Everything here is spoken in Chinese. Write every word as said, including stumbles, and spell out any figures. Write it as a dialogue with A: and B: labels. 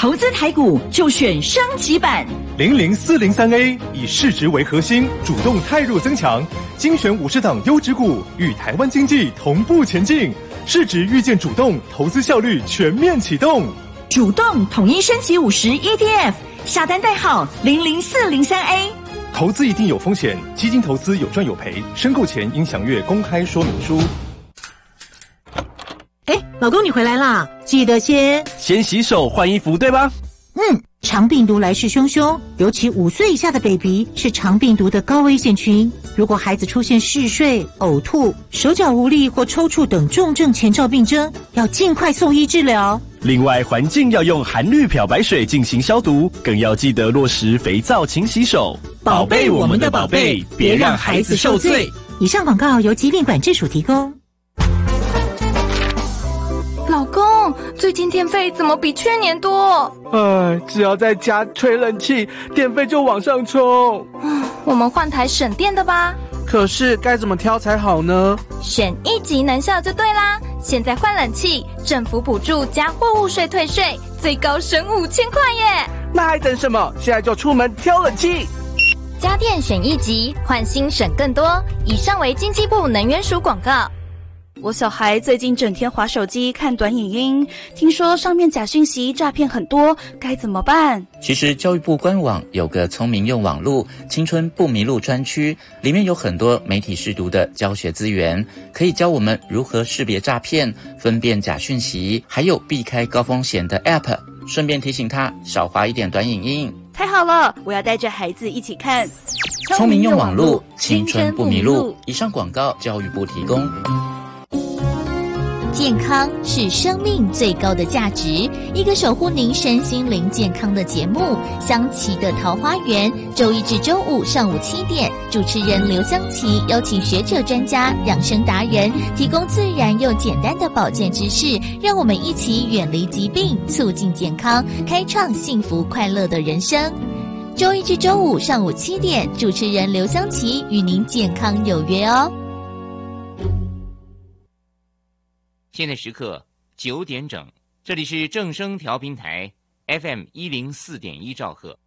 A: 投资台股就选升级版
B: 零零四零三 A， 以市值为核心，主动汰弱增强，精选五十档优质股，与台湾经济同步前进。市值预见主动，投资效率全面启动。
A: 主动统一升级五十 E T F， 下单代号零零四零三 A。
B: 投资一定有风险，基金投资有赚有赔，申购前应详阅公开说明书。
C: 哎，老公你回来啦，记得先
D: 先洗手换衣服，对吧？
C: 嗯，肠病毒来势汹汹，尤其五岁以下的 baby 是肠病毒的高危险群。如果孩子出现嗜睡、呕吐、手脚无力或抽搐等重症前兆病征，要尽快送医治疗。
D: 另外，环境要用含氯漂白水进行消毒，更要记得落实肥皂勤洗手，
C: 宝贝我们的宝贝，别让孩子受罪。以上广告由疾病管制署提供。
E: 老公，最近电费怎么比去年多？
F: 哎，只要在家吹冷气，电费就往上冲。
E: 我们换台省电的吧。
F: 可是该怎么挑才好呢？
E: 选一级能效就对啦！现在换冷气，政府补助加货物税退税，最高省五千块耶！
F: 那还等什么？现在就出门挑冷气。
E: 家电选一级，换新省更多。以上为经济部能源署广告。
G: 我小孩最近整天滑手机看短影音，听说上面假讯息诈骗很多，该怎么办？
H: 其实教育部官网有个聪明用网路青春不迷路专区，里面有很多媒体识读的教学资源，可以教我们如何识别诈骗、分辨假讯息，还有避开高风险的 App， 顺便提醒他少滑一点短影音。
G: 太好了，我要带着孩子一起看
H: 聪明用网路青春不迷路。以上广告教育部提供。
I: 健康是生命最高的价值，一个守护您身心灵健康的节目《香琪的桃花源》，周一至周五上午七点，主持人刘香琪邀请学者专家、养生达人，提供自然又简单的保健知识，让我们一起远离疾病，促进健康，开创幸福快乐的人生。周一至周五上午七点，主持人刘香琪与您健康有约哦。
J: 现在时刻九点整，这里是正声调频台 F M 一零四点一兆赫。